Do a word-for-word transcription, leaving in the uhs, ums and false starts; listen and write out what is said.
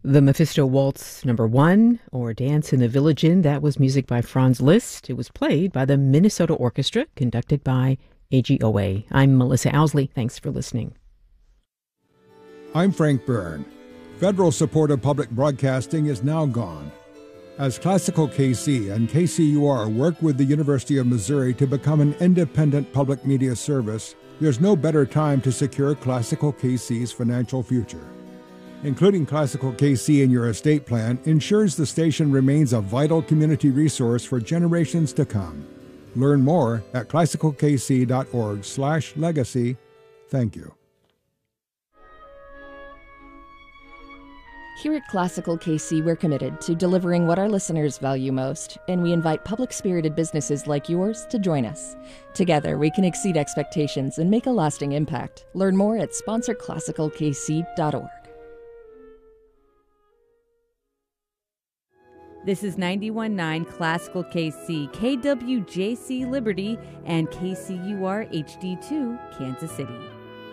The Mephisto Waltz number one, or Dance in the Village Inn, that was music by Franz Liszt. It was played by the Minnesota Orchestra, conducted by A G O A. I'm Melissa Owsley. Thanks for listening. I'm Frank Byrne. Federal support of public broadcasting is now gone. As Classical K C and K C U R work with the University of Missouri to become an independent public media service, there's no better time to secure Classical K C's financial future. Including Classical K C in your estate plan ensures the station remains a vital community resource for generations to come. Learn more at classical k c dot org slash legacy. Thank you. Here at Classical K C, we're committed to delivering what our listeners value most, and we invite public-spirited businesses like yours to join us. Together, we can exceed expectations and make a lasting impact. Learn more at sponsor classical k c dot org. This is ninety-one point nine Classical K C, K W J C Liberty, and K C U R H D two, Kansas City.